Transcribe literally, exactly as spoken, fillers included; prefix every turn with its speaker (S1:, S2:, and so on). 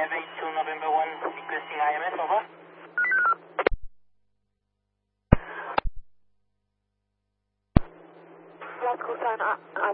S1: five eight two November one, requesting I M S, over.
S2: Flight call sign,